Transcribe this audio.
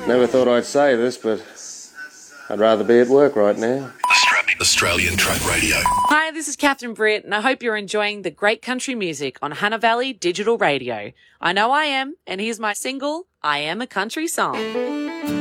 Never thought I'd say this, but I'd rather be at work right now. Australian Track Radio. Hi, this is Catherine Britt, and I hope you're enjoying the great country music on Hannah Valley Digital Radio. I know I am, and here's my single, I Am a Country Song.